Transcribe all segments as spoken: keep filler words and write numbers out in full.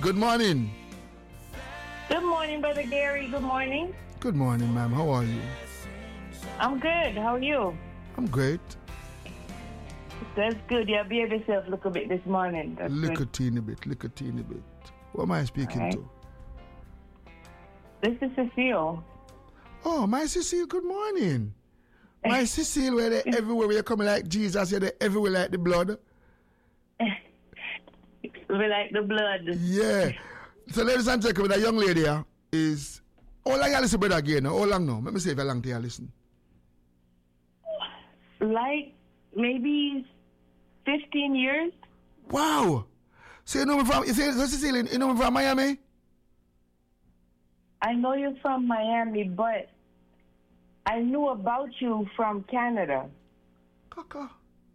Good morning. Good morning, Brother Gary. Good morning. Good morning, ma'am. How are you? I'm good. How are you? I'm great. That's good. You behave yourself a little bit this morning. That's Look good. a teeny bit, look a teeny bit. Who am I speaking Right. to? This is Cecile. Oh, my Cecile, good morning. My Cecile, where they everywhere, where you're coming like Jesus, you're there everywhere like the blood. We like the blood. Yeah. So, ladies and gentlemen, that young lady here is. How long you listen, brother, again? How long now? Let me see if I long to you listen. Like maybe fifteen years. Wow. So, you know me from, you say, so Cecile, you know me from Miami? I know you're from Miami, but I knew about you from Canada. Kaka.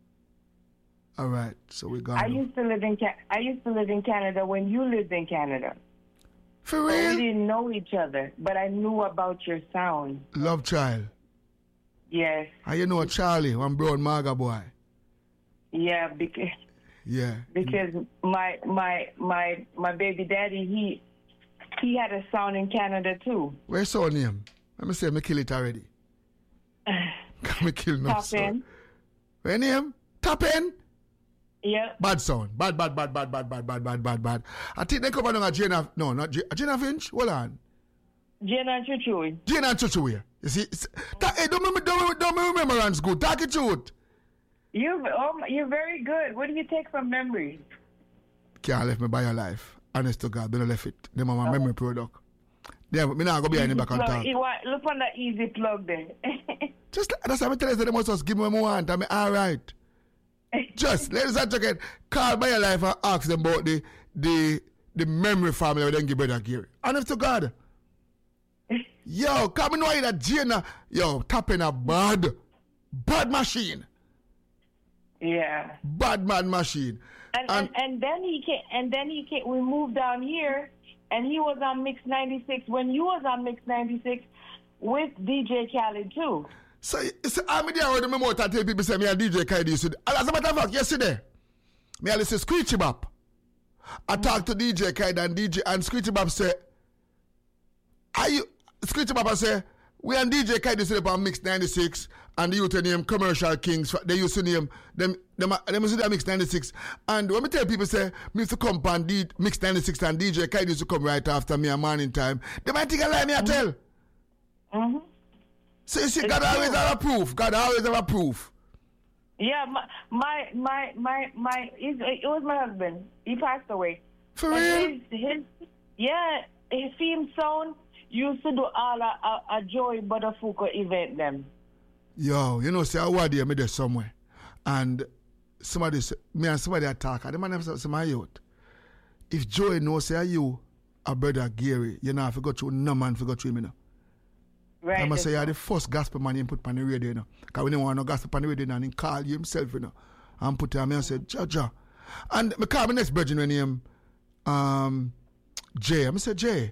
All right, so we got I used to live in Ca- I used to live in Canada when you lived in Canada. For But we real? didn't know each other, but I knew about your sound. Love child. Yes. And you know Charlie, one brown maga boy. Yeah, because Yeah. because my my my my baby daddy he he had a sound in Canada too. Where's son name? Let me say me kill it already. Can me kill no Top son. in. Where name? Top in? Yep. Bad sound. Bad, bad, bad, bad, bad, bad, bad, bad, bad, bad. I think they come on a Jana. No, not J- Jana Finch. Hold on. Jenna Chuchui. Jana Chuchuya. You see, it's- that, hey, don't remember, don't remember, don't remember remembrance good. Talk it truth. You oh my- you're very good. What do you take from memory? Can't left me by your life. Honest to God, they don't left it. Them are my memory product. Yeah, me not go behind the back and Plug. talk. You want- Look on that easy plug there. Just like- that's how I tell you, they must just give me what I want. I mean, all right. Just, ladies and gentlemen, call by your life and ask them about the the the memory family where they give brother Gary. Honest to God. Yo, come in know that Jana, yo, tapping a bad, bad machine. Yeah. Bad man machine. And, and and then he came and then he came we moved down here and he was on Mix ninety-six when you was on Mix ninety-six with D J Khaled too. So, so I'm there with my mouth and tell people say me a D J Khaled used to. As a matter of fact, yesterday, me I listen to Screechy Bop. I talked to D J Khaled and D J and Screechy Bop say, are you Screechy Bop say, we and D J Khaled used to live on Mix ninety-six and the youth name Commercial Kings. They used to name them them them used to do Mix ninety-six. And when me tell people say me used to come on D, Mix ninety-six and D J Khaled used to come right after me a morning time, they might think I lie me I tell. Mm-hmm. So you see, It's God always true. have a proof. God always have a proof. Yeah, my my my my, my he's, it was my husband. He passed away. For And real? His, his, yeah, his theme song used to do all a, a, a Joey Buttafuoco event them. Yo, you know, say I was there, me there somewhere. And somebody say, me and somebody attack. And the man say, say, my youth, if Joey knows say you a brother Gary, you know, I forgot you, no man forgot you, you know. Right. I must say, you're the first gospel man he put on the radio, you know. Because we didn't want no gospel on the radio, and he called you himself, you know. And put him and say, Jaja. And I call my next virgin when him, um, Jay. I say, Jay.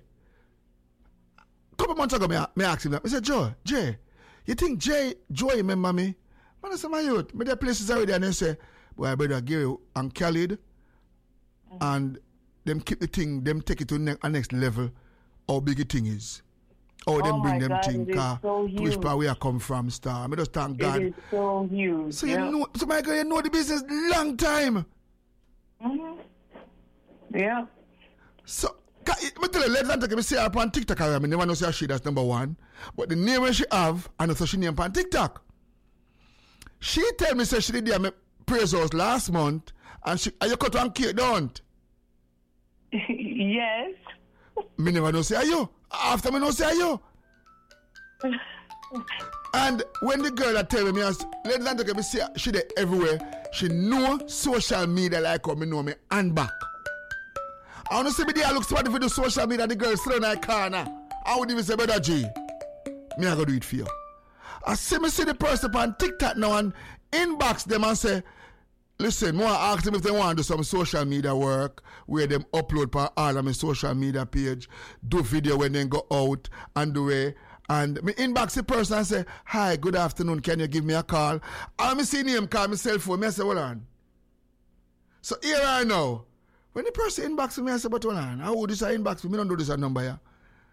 A couple months ago, me, me asked him that. I said, Joe, Jay, you think Jay, Joy remember me? Man, I say, my youth, me there places already, and they say, boy, brother Gary and Khalid, mm-hmm. and them keep the thing, them take it to the ne- next level, how big the thing is. Oh, them Oh bring my them God, thing, it is car, so to which huge. part where I come from, star. I just thank God. It is so huge. So yeah. you know, so my girl, you know the business long time. Mm-hmm. Yeah. So, ca- it- me tell you, ladies and gentlemen, me see her on TikTok, I mean, never know say she that's number one. But the name when she have, and also she name on TikTok. She tell me say she did my praise house last month, and she, and you cut one cake, don't? Yes. Me never know say are you. After me know say are you. And when the girl that tell me, me as ladies and gentlemen, me see her, she there everywhere. She know social media like how me know me and back. I want to see me there look somebody for the social media, the girl sit on her corner. I would even say, brother G, me I go do it for you. I see me see the person on TikTok now and inbox them and say, listen, I ask them if they want to do some social media work where them upload for all of my social media page, do video when they go out and do it. And me inbox the person and say, hi, good afternoon, can you give me a call? And me see him call my cell phone, me I say, hold on. So here I know, When the person inbox me, I say, but hold on, how would this inbox me? Me don't do this a number, yeah.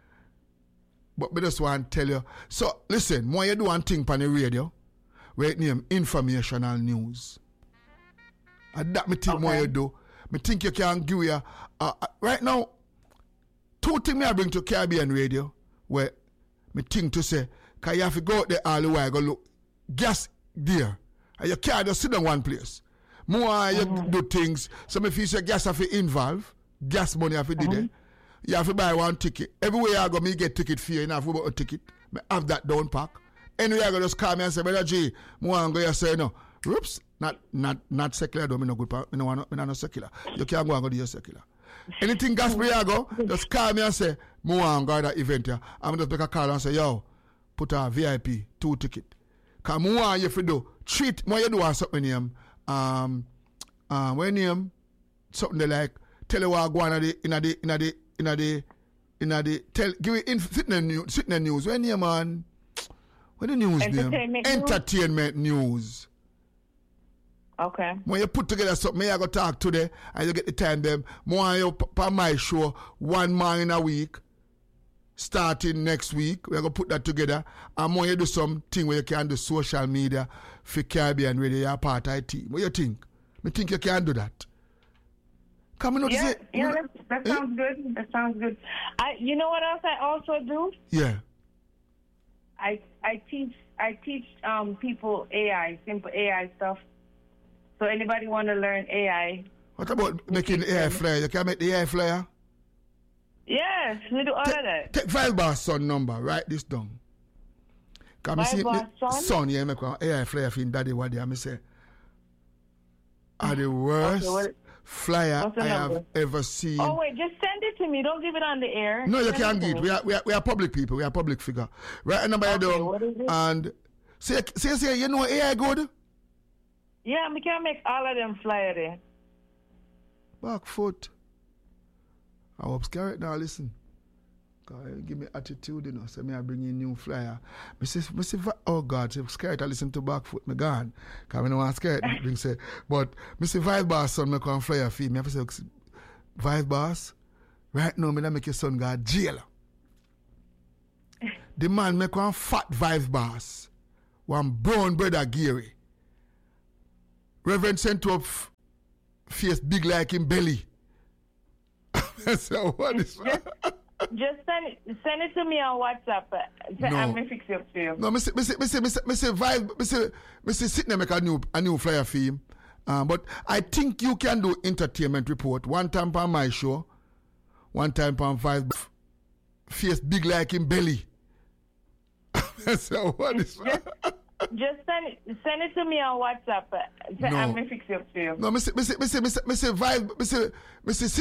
But me just want to tell you. So, listen, more you do one thing on the radio, where it name informational news. And that me think Okay. more you do. Me think you can give you, uh, uh, right now, two things me I bring to Caribbean radio, where me think to say, because you have to go out there all the while, go look, gas there. And you can't just sit in one place. More you Mm-hmm. do things, so if you say gas have to involve, gas money have to do there. You have to buy one ticket. Everywhere I go, me get ticket fee, and I have to buy a ticket. Me have that down pack. Anyway, I go just call me and say, Brother G, more and go, you say, no. Oops, not not not secular, though, me no good, me no want, me no secular. You can't go and go do your secular. Anything gospel you go, just call me and say, more and go to that event here. I'm just make a call and say, yo, put a V I P, two ticket. Because more and you have to do, treat, more you do want something name, um, um, when name, something they like, tell you what go on in the, in the, in the, in the, in the, tell, give it in, sit in the news, sit in the news, when name, man, what the news name? Entertainment news? Entertainment news. Okay. When you put together something, me I go talk today, and you get the time them. More you on my show, one man in a week, starting next week. We're going to put that together. And more you do something where you can do social media for Caribbean Radio, you're part of the team. What do you think? Me think you can do that. Come on, Yeah, say, yeah, that, that Eh? sounds good. That sounds good. I, you know what else I also do? Yeah. I I teach I teach um people A I, simple A I stuff. So anybody want to learn A I? What about making the A I flyer? You can make the A I flyer? Yes, we do all of that. Take Vibe Boss son number, write this down. Because I see Vibe Boss son? son, yeah, make an A I flyer for him daddy what day. I say, are the worst Okay, what- flyer what's the I number? have ever seen. Oh wait, just send it to me. Don't give it on the air. No, you Send can't to get it. me. We are, we, are, we are public people. We are public figure. Write a number Okay, down. what is it? And say, say, say, you know A I good? Yeah, we can make all of them flyer there. Back foot. I hope Scarrett now listen. God, give me attitude, you know. So me I bring in new flyer. Me say, me say, oh God, say Scarrett I listen to back foot. Me gone. Because I don't want Scarrett bring say. But me say Vibe Boss son, me come flyer for me. I have to say, Vibe Boss, right now me I make your son go to jail. The man make one fat Vibe Boss. One brown brother Gary. Reverend sent up f- face big like him belly. I said, what is Just, just send it send it to me on WhatsApp. uh, No. I'm gonna fix it up for you. No, me say, me say, me say, me say, me say, vibe, me say, me say, sit there make a new, a new flyer for him. Um, but I think you can do entertainment report one time on my show, one time on Vibe. Face big like him belly. I said, what is Just, just send it send it to me on WhatsApp. uh, No. I'm gonna fix it up for you. No, me say, me say, me say, me say, me say, vibe, me say, me say,